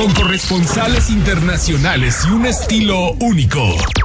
con corresponsales internacionales y un estilo único.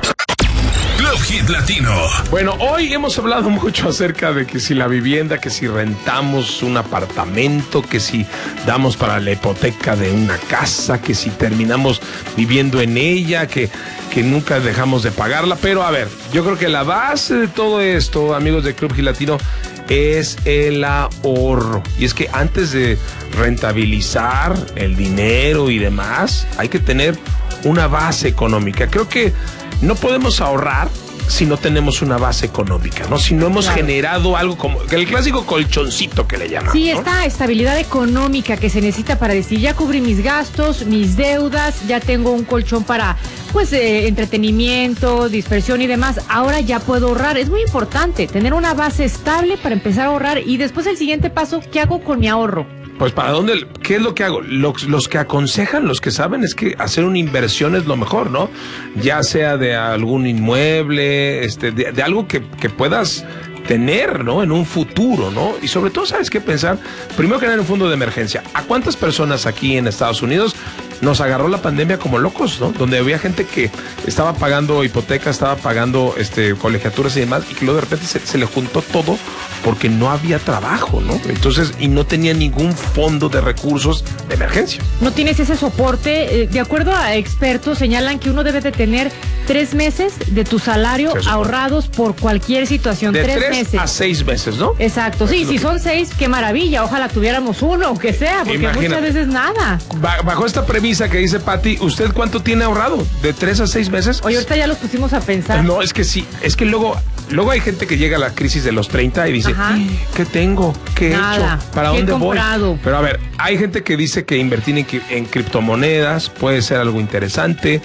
Club Hit Latino. Bueno, hoy hemos hablado mucho acerca de que si la vivienda, que si rentamos un apartamento, que si damos para la hipoteca de una casa, que si terminamos viviendo en ella, que nunca dejamos de pagarla. Pero a ver, yo creo que la base de todo esto, amigos de Club Hit Latino, es el ahorro. Y es que antes de rentabilizar el dinero y demás, hay que tener una base económica. Creo que no podemos ahorrar si no tenemos una base económica, ¿no? Si no hemos generado algo como el clásico colchoncito que le llaman. Sí, ¿no? esta estabilidad económica que se necesita para decir, ya cubrí mis gastos, mis deudas, ya tengo un colchón para, pues, entretenimiento, dispersión y demás. Ahora ya puedo ahorrar. Es muy importante tener una base estable para empezar a ahorrar y después el siguiente paso, ¿qué hago con mi ahorro? Pues ¿para dónde? ¿Qué es lo que hago? Los que aconsejan, los que saben, es que hacer una inversión es lo mejor, ¿no? Ya sea de algún inmueble, de algo que puedas tener, ¿no? En un futuro, ¿no? Y sobre todo, ¿sabes qué pensar? Primero que nada, en un fondo de emergencia. ¿A cuántas personas aquí en Estados Unidos nos agarró la pandemia como locos, ¿no? Donde había gente que estaba pagando hipotecas, estaba pagando colegiaturas y demás, y que luego de repente se le juntó todo porque no había trabajo, ¿no? Entonces, y no tenía ningún fondo de recursos de emergencia. No tienes ese soporte. De acuerdo a expertos, señalan que uno debe de tener 3 meses de tu salario ahorrados por cualquier situación. De 3 3 meses. a 6 meses, ¿no? Exacto. Sí, si son 6, qué maravilla. Ojalá tuviéramos uno, aunque sea, porque imagínate, muchas veces nada. Bajo esta premisa que dice Pati, ¿usted cuánto tiene ahorrado? ¿De 3 a 6 meses? Oye, ahorita ya los pusimos a pensar. No, es que sí, es que luego hay gente que llega a la crisis de los 30 y dice, ¿qué tengo? ¿Qué he hecho? ¿Para dónde voy? Pero a ver, hay gente que dice que invertir en criptomonedas puede ser algo interesante,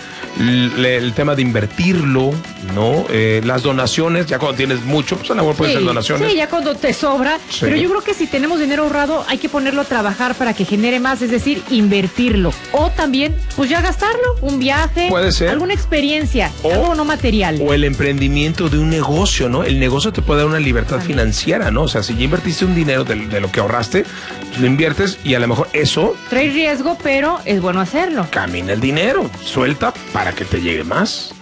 el tema de invertirlo, ¿no? Las donaciones, ya cuando tienes mucho, pues a lo mejor pueden ser donaciones. Sí, ya cuando te sobra, pero yo creo que si tenemos dinero ahorrado, hay que ponerlo a trabajar para que genere más, es decir, invertirlo. O también, pues ya gastarlo, un viaje, puede ser alguna experiencia, algo no material. O el emprendimiento de un negocio, ¿no? El negocio te puede dar una libertad financiera, ¿no? O sea, si ya invertiste un dinero de lo que ahorraste, pues lo inviertes y a lo mejor eso trae riesgo, pero es bueno hacerlo. Camina el dinero, suelta para que te llegue más.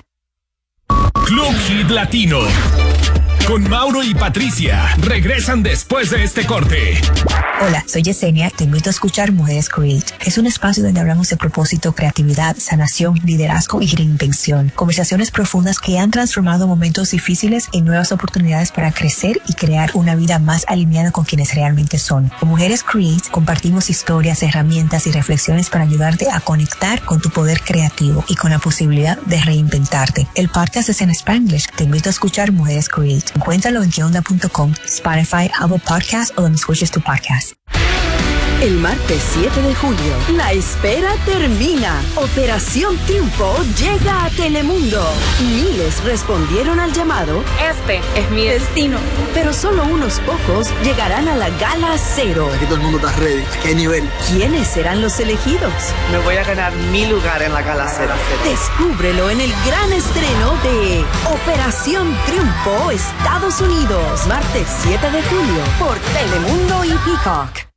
Club Hit Latino. Con Mauro y Patricia. Regresan después de este corte. Hola, soy Yesenia. Te invito a escuchar Mujeres Create. Es un espacio donde hablamos de propósito, creatividad, sanación, liderazgo y reinvención. Conversaciones profundas que han transformado momentos difíciles en nuevas oportunidades para crecer y crear una vida más alineada con quienes realmente son. Con Mujeres Create compartimos historias, herramientas y reflexiones para ayudarte a conectar con tu poder creativo y con la posibilidad de reinventarte. El podcast es en Spanglish. Te invito a escuchar Mujeres Create. Encuéntralo en queonda.com, Spotify, Apple Podcasts o donde escuches tu podcast. El martes 7 de julio, la espera termina. Operación Triunfo llega a Telemundo. Miles respondieron al llamado. Este es mi destino. Pero solo unos pocos llegarán a la Gala Cero. Aquí todo el mundo está ready. Aquí hay nivel. ¿Quiénes serán los elegidos? Me voy a ganar mi lugar en la Gala Cero. Descúbrelo en el gran estreno de Operación Triunfo Estados Unidos. Martes 7 de julio por Telemundo y Peacock.